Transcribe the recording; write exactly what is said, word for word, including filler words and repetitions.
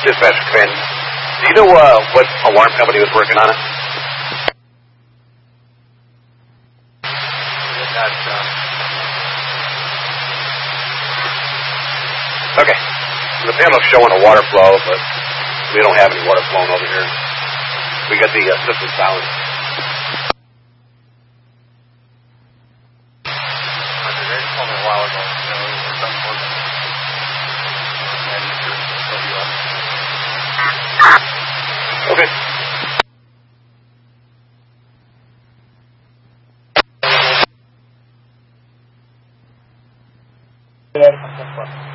Dispatcher Command. Do you know uh, what alarm company was working on it? That's, uh... Okay. The panel's showing a water flow, but we don't have any water flowing over here. We got the uh, system silent. They told me a while ago, you know, or something working. And you're Okay. Yeah,